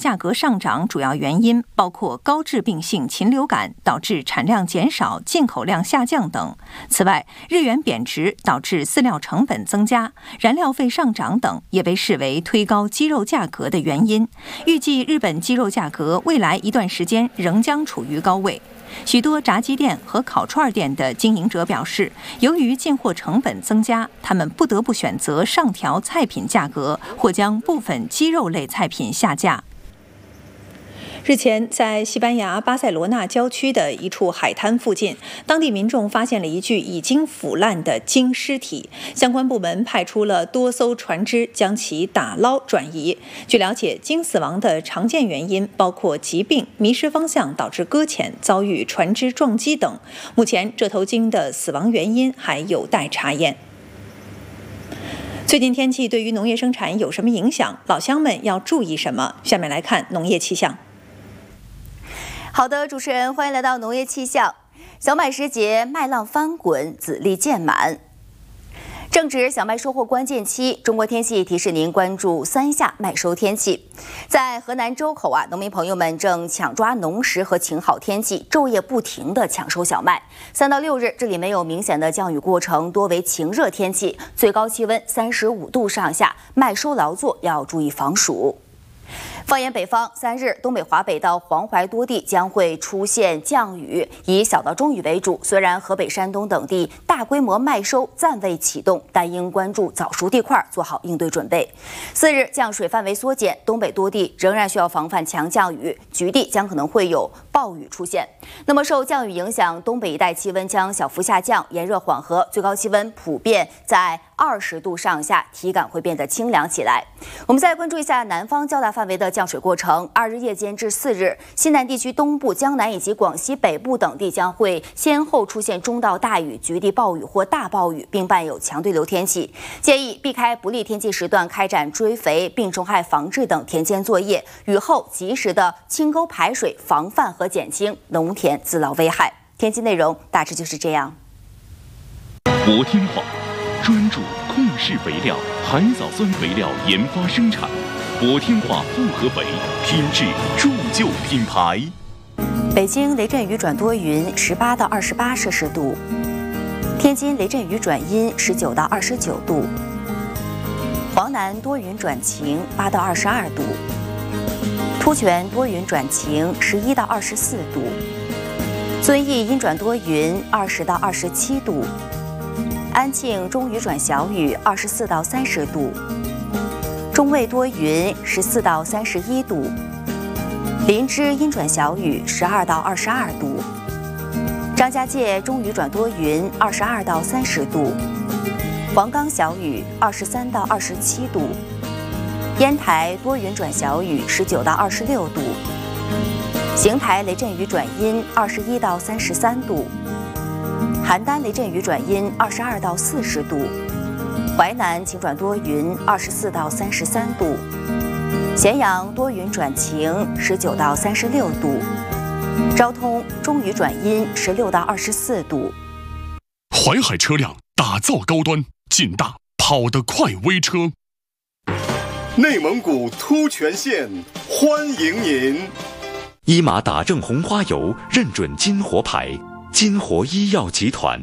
价格上涨主要原因包括高致病性禽流感导致产量减少、进口量下降等。此外，日元贬值导致饲料成本增加、燃料费上涨等，也被视为推高鸡肉价格的原因。预计日本鸡肉价格未来一段时间仍将处于高位。许多炸鸡店和烤串店的经营者表示，由于进货成本增加，他们不得不选择上调菜品价格，或将部分鸡肉类菜品下架。日前，在西班牙巴塞罗那郊区的一处海滩附近，当地民众发现了一具已经腐烂的鲸尸体，相关部门派出了多艘船只将其打捞转移。据了解，鲸死亡的常见原因包括疾病、迷失方向导致搁浅、遭遇船只撞击等。目前，这头鲸的死亡原因还有待查验。最近天气对于农业生产有什么影响？老乡们要注意什么？下面来看农业气象。 好的，主持人，欢迎来到农业气象。小麦时节，麦浪翻滚，籽粒渐满。正值小麦收获关键期，中国天气提示您关注3下麦收天气。在河南周口农民朋友们正抢抓农时和晴好天气，昼夜不停地抢收小麦。3到6日，这里没有明显的降雨过程，多为晴热天气，最高气温35度上下，麦收劳作要注意防暑。放眼北方，3日，东北华北到黄淮多地将会出现降雨，以小到中雨为主。虽然河北、山东等地大规模麦收暂未启动，但应关注早熟地块，做好应对准备。4日，降水范围缩减，东北多地仍然需要防范强降雨，局地将可能会有暴雨出现。那么受降雨影响，东北一带气温将小幅下降，炎热缓和，最高气温普遍在20度上下，体感会变得清凉起来。我们再关注一下南方较大范围的降水过程。2日夜间至4日，西南地区东部、江南以及广西北部等地将会先后出现中到大雨、局地暴雨或大暴雨，并伴有强对流天气。建议避开不利天气时段开展追肥、病虫害防治等田间作业，雨后及时的清沟排水，防范和减轻农田自涝危害。天气内容大致就是这样。 博天化专注控制肥料、海藻酸肥料研发生产。博天化复合肥，品质铸就品牌。 北京雷阵雨转多云，18到28摄氏度；天津雷阵雨转阴，19到29度；黄南多云转晴，8到22度；突泉多云转晴，11到24度；遵义阴转多云，20到27度；安庆中雨转小雨，24到30度；中卫多云，14到31度；林芝阴转小雨，12到22度；张家界中雨转多云，22到30度；黄冈小雨，23到27度；烟台多云转小雨，19到26度；邢台雷阵雨转阴，21到33度；邯郸雷阵雨转阴，22到40度；淮南晴转多云，24到33度；咸阳多云转晴，19到36度；昭通中雨转阴，16到24度。 淮海车辆打造高端，劲大跑得快微车。 内蒙古突泉县欢迎您。 伊玛打正红花油认准金活牌，金活医药集团。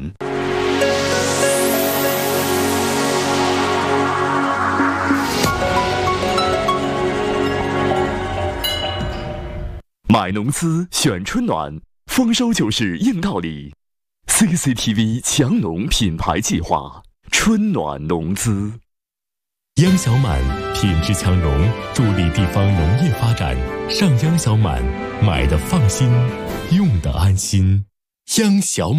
买农资选春暖，丰收就是硬道理。CCTV 强农品牌计划，春暖农资。 央小满品质强农，助力地方农业发展。上央小满，买的放心，用的安心。央小满。